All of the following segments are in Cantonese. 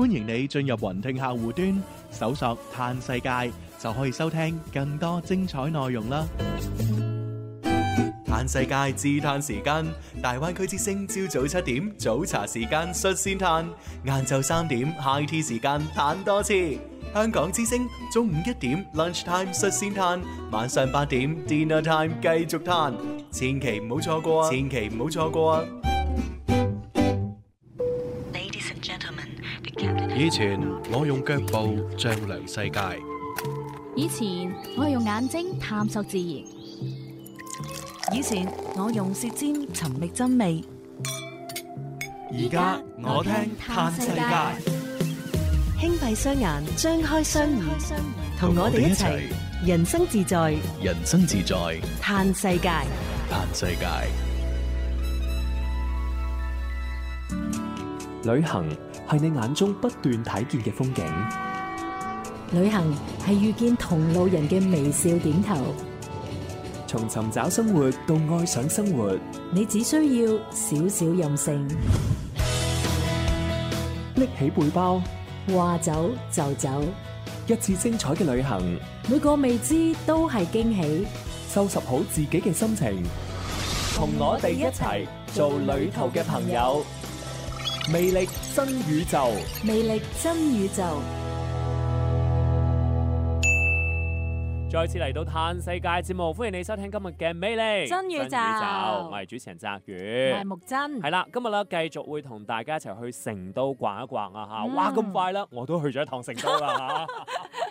歡迎你進入雲聽客戶端，搜索嘆世界，就可以收聽更多精彩內容啦。嘆世界自嘆時間，大灣區之聲朝早7點早茶時間率先嘆，晏晝3點 high tea 時間嘆多次。香港之聲中午1點 lunch time 率先嘆，晚上8點 dinner time 繼續嘆，千祈唔好錯過啊！千祈唔好錯過啊！以前我用腳步丈量世界， 以前我用眼睛探索自然， 以前我用舌尖尋覓真味， 而家我聽嘆世界。 輕閉雙眼，張開雙耳，同我哋一齊人生自在， 人生自在， 嘆世界， 嘆世界。 旅行係你眼中不斷睇見嘅風景， 旅行係遇見同路人嘅微笑點頭。 從尋找生活到愛上生活， 你只需要少少任性， 拎起背包， 話走就走， 一次精彩嘅旅行， 每個未知都係驚喜。 收拾好自己嘅心情，同我哋一齊做旅途嘅朋友。魅力真宇宙， 魅力真宇宙。 再次嚟到嘆世界節目，歡迎你收聽今日嘅魅力真宇宙。 我係主持人澤宇， 我係木真。 係啦，今日咧繼續會同大家一齊去成都逛一逛啊嚇！哇，咁快啦，我都去咗一趟成都啦嚇。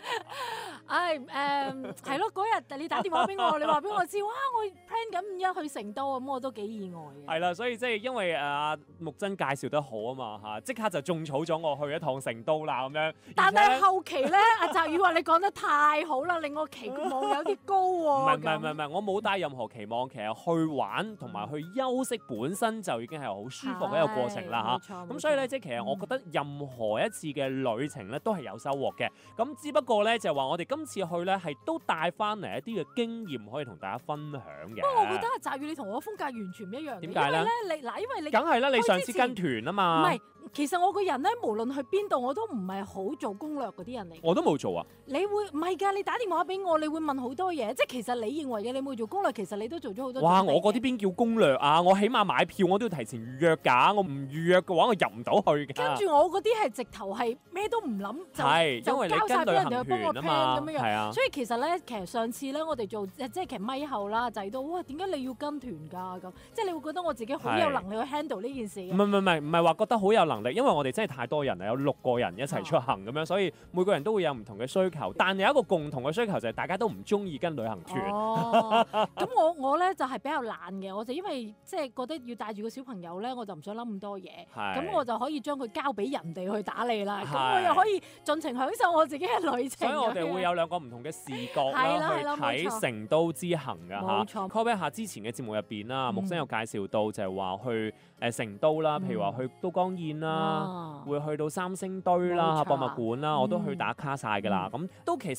係咯，嗰日你打電話俾我，你話俾我知，哇！我 plan 緊5日去成都，咁我都幾意外嘅。 係啦，所以即係因為木真介紹得好啊嘛嚇，即刻就種草咗我去一趟成都啦咁樣。 但係後期咧，阿澤宇話你講得太好啦，令我期望有啲高喎。 唔係，我冇帶任何期望，其實去玩同埋去休息本身就已經係好舒服嘅一個過程啦嚇。咁所以咧，即係其實我覺得任何一次嘅旅程咧都係有收穫嘅。咁只不過咧就係話我哋今次去咧係都帶翻嚟一啲嘅經驗可以同大家分享嘅。 不過我覺得阿澤宇你同我風格完全唔一樣嘅。 點解咧？ 因為你梗係啦，你上次跟團啊嘛。 唔係，其實我個人咧，無論去邊度我都唔係好做攻略嗰啲人嚟。 我都冇做啊。 你會唔係㗎？你打電話俾我，你會問好多嘢。即係其實你認為嘅你冇做攻略，其實你都做咗好多。 哇！我嗰啲邊叫攻略啊？我起碼買票我都要提前預約㗎。我唔預約嘅話，我入唔到去㗎。 跟住我嗰啲係直頭係咩都唔諗就交晒俾人哋去幫我 plan 咁樣。 係啊。 所以其實咧，其實上次咧，我哋做即係其實咪後啦，就係到哇點解你要跟團㗎咁？即係你會覺得我自己好有能力去 handle 呢件事。唔係話覺得好有能力，因為我哋真係太多人啦，有6個人一齊出行咁樣，所以每個人都會有唔同嘅需求。但有一個共同嘅需求就係大家都唔中意跟旅行團。 咁我咧就係比較懶嘅，我就因為即係覺得要帶住個小朋友咧，我就唔想諗咁多嘢。咁我就可以將佢交俾人哋去打理啦。咁我又可以盡情享受我自己嘅旅程。 所以我哋會有2個唔同嘅視角去睇成都之行㗎嚇。冇錯。call back 下之前嘅節目入邊啦，木生有介紹到就係話去成都啦，譬如話去都江堰啦，會去到3星堆啦、博物館啦，我都去打卡晒㗎啦。咁都其實